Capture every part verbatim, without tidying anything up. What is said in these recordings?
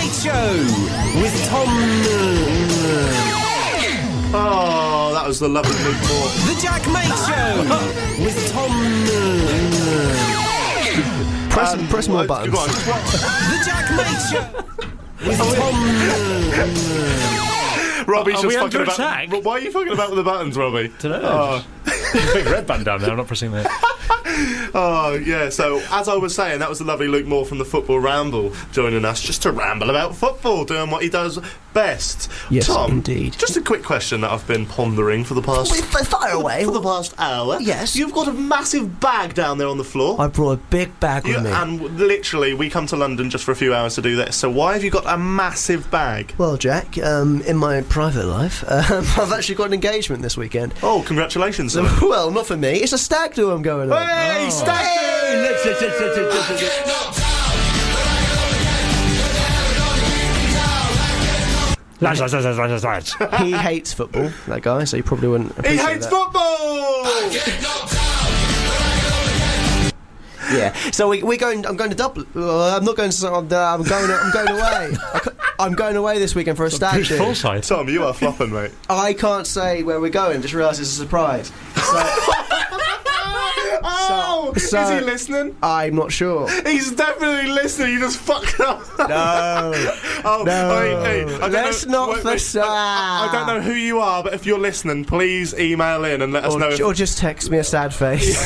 Mate Show with Tom... Oh, that was the lovely Luke Moore. The Jack Mate Show with Tom... Press, Um, press more what- buttons. go on. The Jack Mate Show with Tom... Robbie's Are just we fucking under about. attack? Why are you fucking about with the buttons, Robbie? Dunno. Oh. There's a big red button down there. I'm not pressing that. Oh, yeah, so as I was saying, that was the lovely Luke Moore from the Football Ramble joining us just to ramble about football, doing what he does best. Yes, Tom, indeed. just a quick question that I've been pondering for the past... Fire away. For the past hour. Yes. You've got a massive bag down there on the floor. I brought a big bag You- with me. and w- literally, we come to London just for a few hours to do this, so why have you got a massive bag? Well, Jack, um, in my private life, um, I've actually got an engagement this weekend. Oh, congratulations, sir. Well, not for me. It's a stag do I'm going on. Hey, stag do! Let's- let's- let's- let's- let's- let's- let's- Lads, lads, lads, lads, lads, lads. He hates football, that guy, so he probably wouldn't He appreciate hates that. football! Yeah. So we, we're going. I'm going to Dublin. Uh, I'm not going to. I'm, uh, I'm going. I'm going away. I ca- I'm going away this weekend for a stag Bruce do. Forsyth. Tom, you are flopping, mate. I can't say where we're going. Just realised it's a surprise. So Oh, so- is he listening? I'm not sure. He's definitely listening. You just fucked up. No. Oh, No. hey, hey, I don't Let's know, not wait, wait, facade. I, I don't know who you are, but if you're listening, please email in and let us Or, know. If or just text me a sad face.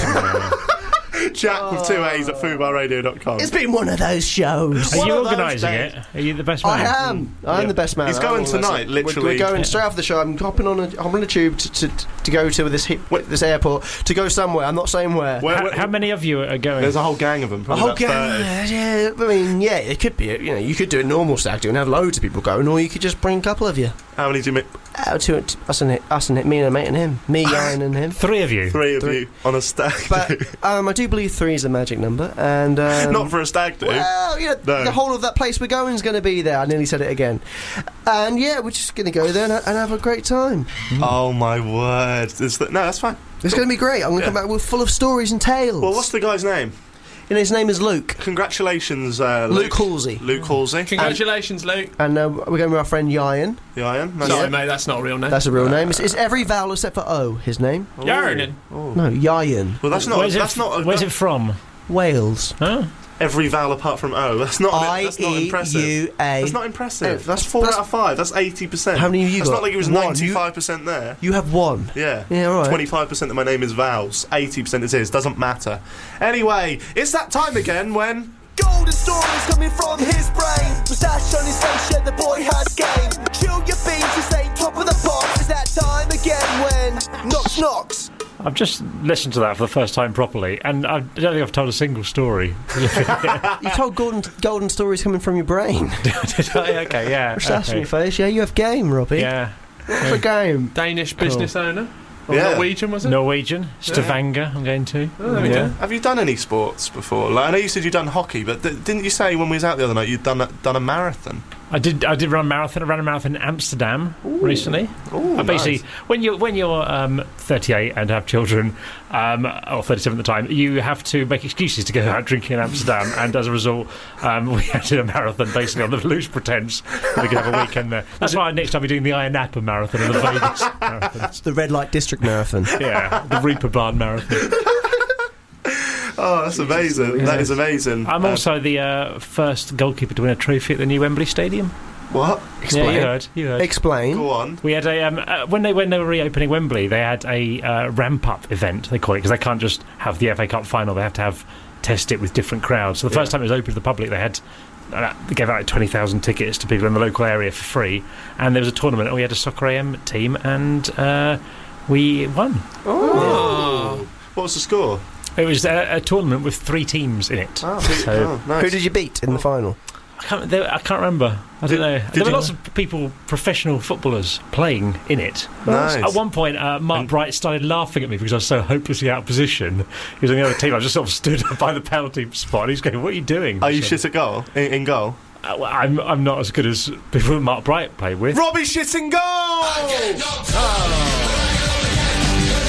Jack with two A's at fubarradio dot com. It's been one of those shows. Are One you of those organising days. it? Are you the best man? I am. I'm Yeah. the best man. He's I'm going all that tonight, stuff. We're- literally. We're going Yeah. straight after the show. I'm hopping on a, hopping on a tube to, to, to go to this hip, this airport to go somewhere. I'm not saying where. Where- How, where- how many of you are going? There's a whole gang of them. A Probably whole about gang. thirty. Yeah, I mean, yeah, it could be. You know, you could do a normal stag do and have loads of people going, or you could just bring a couple of you. How many do you make? Uh, two, t- us and it, us and it, me and a mate and him, me, Ian and him. Three of you. Three of Three. you on a stag But do. um, I do believe three is a magic number, and um, Not for a stag do. well, you know, No. the whole of that place we're going is going to be there. I nearly said it again, and yeah, we're just going to go there and, and have a great time. Oh my word! Is that, no, that's fine. It's going to be great. I'm going to Yeah. come back with full of stories and tales. Well, what's the guy's name? And his name is Luke. Congratulations, uh, Luke Luke. Halsey. Luke Halsey. Congratulations, Luke. And uh, we're going with our friend Ian. The Iron. Nice. Sorry, mate, that's not a real name. That's a real name. It's, it's every vowel except for O, his name. Yarnin. No, Ian. Well, that's not. Where's That's it, not. A, where's it from? Wales. Huh? every vowel apart from O. That's not. I that's not E impressive. U A. That's not impressive. Uh, That's four that's- out of five. That's eighty percent. How many have you That's got? not like it was One. ninety-five percent there. You have one. Yeah. Yeah, all right. twenty-five percent of my name is vowels. eighty percent is his. Doesn't matter. Anyway, it's that time again when. Golden stories coming from his brain. Moustache on his face, yeah, the boy has game. Chill your beans, he's ain't top of the pops. It's that time again when Knox knocks. I've just listened to that for the first time properly, and I don't think I've told a single story. You told golden golden stories coming from your brain. Did I? Okay, yeah. Moustache on okay. your face, yeah. You have game, Robbie. Yeah. What's a game? Danish business owner. Or Yeah. Norwegian, was it? Norwegian. Stavanger, I'm going to. Oh, there we yeah. go. Have you done any sports before? Like, I know you said you'd done hockey, but th- didn't you say when we was out the other night you'd done a, done a marathon? I did. I did run a marathon. I ran a marathon in Amsterdam recently. Ooh, Uh, basically, nice. when you're when you're um, thirty-eight and have children, um, or thirty-seven at the time, you have to make excuses to go out drinking in Amsterdam. And as a result, um, we had to do a marathon basically on the loose pretence that we could have a weekend there. That's why next time we're doing the Ayia Napa marathon and the Vegas marathon. It's the Red Light District Marathon. Yeah, the Reeperbahn marathon. Oh, that's amazing. That is amazing. I'm Uh, also the uh, first goalkeeper to win a trophy at the new Wembley Stadium. What? Yeah, you heard. You heard. Explain. Go on. We had a um, uh, when they when they were reopening Wembley, they had a uh, ramp up event. They call it because they can't just have the F A Cup final. They have to have test it with different crowds. So the first time it was open to the public, they had uh, they gave out like twenty thousand tickets to people in the local area for free. And there was a tournament, and we had a Soccer A M team, and uh, we won. Oh. What was the score? It was a, a tournament with three teams in it. Oh, So- oh, nice. Who did you beat in the final? I can't, there, I can't remember. I don't Did- know. did There were you- lots of people, professional footballers, playing in it. Nice. At one point, uh, Mark Bright started laughing at me because I was so hopelessly out of position. He was on the other team. I just sort of stood by the penalty spot. And he's going, "What are you doing?" Are you So, shit at goal? In, in goal? Uh, well, I'm I'm not as good as people that Mark Bright played with. Robbie shit in goal!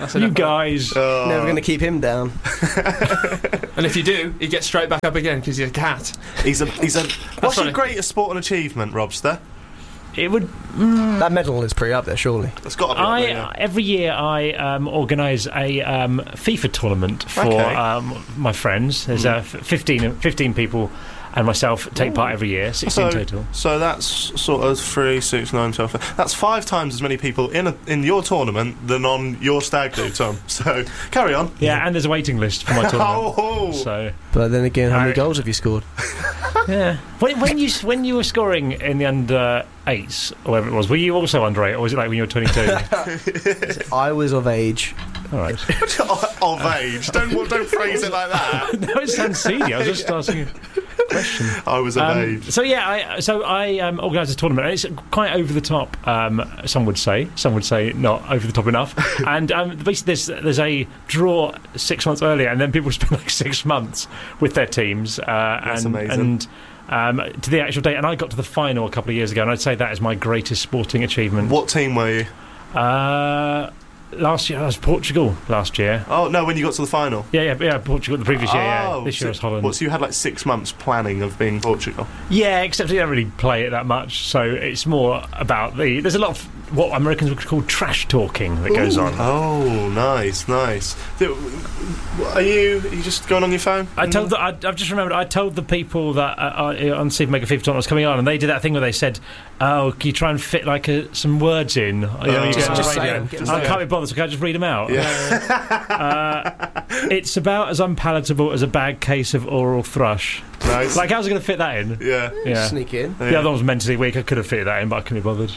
That's You enough. guys. Oh. Never going to keep him down. And if you do, he gets straight back up again because he's a cat. He's a. He's a. What's your funny. greatest sporting achievement, Robster? It would. That medal is pretty up there, surely. It's got to be. I up there, yeah. every year I um, organise a um, FIFA tournament for Okay. um, my friends. There's uh, f- fifteen, fifteen people and myself take part every year, sixteen So, total. so that's sort of three, six, nine, twelve. That's five times as many people in a, in your tournament than on your stag do, Tom. So carry on. Yeah, and there's a waiting list for my tournament. Oh, So But then again, how many I- goals have you scored? yeah, when, when you s- when you were scoring in the under eights or whatever it was, were you also under eight, or was it like when you were twenty-two? I was of age. All right. of age. Don't don't phrase it like that. No, it sounds seedy. I was just asking a question. I was of Um, age. so yeah, I, so I um, organised a tournament, and it's quite over the top. Um, some would say, some would say not over the top enough. And um, basically, there's there's a draw six months earlier, and then people spend like six months with their teams. Uh, That's and, amazing. And um, to the actual date, and I got to the final a couple of years ago, and I'd say that is my greatest sporting achievement. What team were you? Uh, last year I was Portugal. Last year, Oh no, when you got to the final. yeah, yeah, yeah, Portugal the previous year. Yeah, Oh, this year so, was Holland. What, so you had like six months planning of being Portugal. Yeah, except we don't really play it that much, so it's more about the. There's a lot of what Americans would call trash talking that goes on. Oh, nice, nice. Do- Are you? Are you just going on your phone? I told the, I, I've just remembered. I told the people that uh, uh, on Super Mega FIFA was coming on, and they did that thing where they said, "Oh, can you try and fit like a, some words in? You know, Oh, you get just- on the just say radio." them, get them I said. can't be bothered, so can I just read them out? Yeah. Uh, it's about as unpalatable as a bad case of oral thrush. Nice. Like, how's I going to fit that in? yeah. Yeah. Sneak in. The other one was mentally weak. I could have fitted that in, but I couldn't be bothered.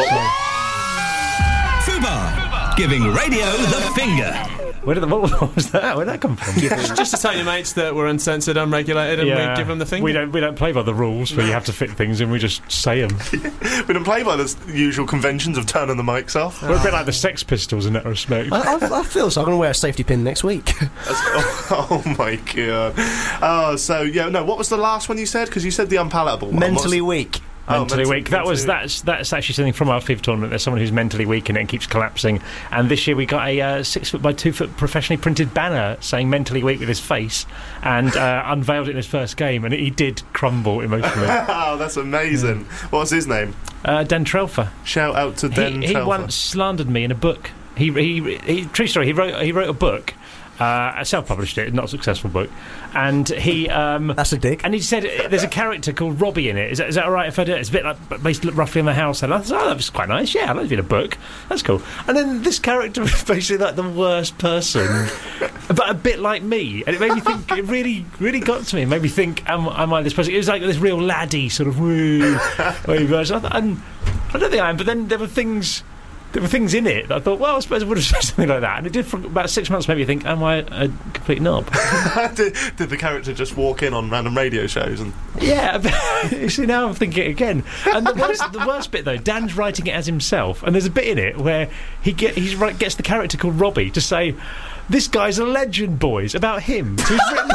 Fubar, giving radio the finger. Where did the, what, what was that? Where did that come from? Just to tell your mates that we're uncensored, unregulated, and we give them the thing. We don't we don't play by the rules where you have to fit things in. We just say them. We don't play by the s- usual conventions of turning the mics off. We're a bit like the Sex Pistols in that respect. I, I, I feel so. I'm going to wear a safety pin next week. oh, oh my god. Oh, so yeah, no. What was the last one you said? Because you said the unpalatable one. Mentally What's- weak. Oh, Mentally mental- weak. That was mentally- that's that's actually something from our FIFA tournament. There's someone who's mentally weak in it and keeps collapsing. And this year we got a uh, six foot by two foot professionally printed banner saying "mentally weak" with his face, and uh, unveiled it in his first game, and he did crumble emotionally. Oh, that's amazing. What was his name? Uh, Dan Trelfer. Shout out to Den He, he Telfer. once slandered me in a book. He, he, he true story. He wrote he wrote a book. Uh, self-published it, not a successful book, and he um, That's a dig. and he said uh, there's a character called Robbie in it. Is that, is that all right if I do it? It's a bit like based roughly on the house. And I thought, oh, that was quite nice. Yeah, I'd like to be in a book. That's cool. And then this character was basically like the worst person, but a bit like me, and it made me think. It really, really got to me. It made me think, am, am I this person? It was like this real laddie sort of woo, woo version. I, thought, and I don't think I am. But then there were things. There were things in it that I thought, well, I suppose I would have said something like that. And it did for about six months make me think, am I a complete knob? did, did the character just walk in on random radio shows and Yeah. but- you see, now I'm thinking it again. And the worst, the worst bit, though, Dan's writing it as himself. And there's a bit in it where he get, he's right, gets the character called Robbie to say, this guy's a legend, boys, about him. So he's written...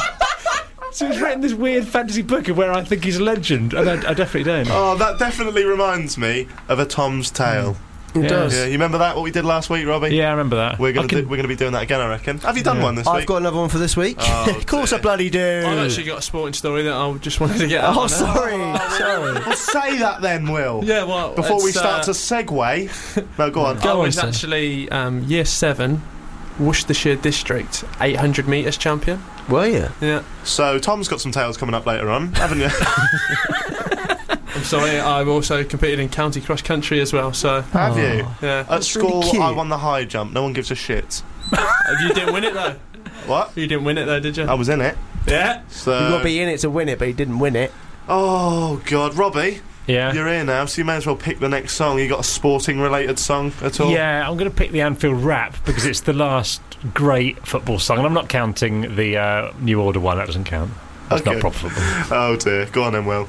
So he's written this weird fantasy book of where I think he's a legend, and I, I definitely don't. oh, that definitely reminds me of A Tom's Tale. It Yeah. does. Yeah, you remember that? What we did last week, Robbie? Yeah, I remember that. We're gonna I can- do, we're gonna be doing that again, I reckon. Have you done Yeah. one this I've week? got another one for this week. Oh, of course dear. I bloody do. I've actually got a sporting story that I just wanted to get out. Oh, on. sorry. sorry. Well, say that then, Will. Yeah, well, Before we it's, start uh, to segue. No, go on. I Go on, was sir. actually um, year seven, Worcestershire District, eight hundred metres champion. Were you? Yeah. So Tom's got some tales coming up later on, haven't you? I'm sorry, I've also competed in county cross country as well, so Have you? yeah. At That's school, really cute. I won the high jump. No one gives a shit. You didn't win it though. What? You didn't win it though, did you? I was in it. Yeah. So. You got to be in it to win it, but he didn't win it. Oh God, Robbie, Yeah. you're here now, so you may as well pick the next song. You got a sporting-related song at all? Yeah, I'm going to pick the Anfield Rap because it's the last great football song, and I'm not counting the uh, New Order one. That doesn't count. That's Okay. not proper football. Oh dear. Go on then, Will.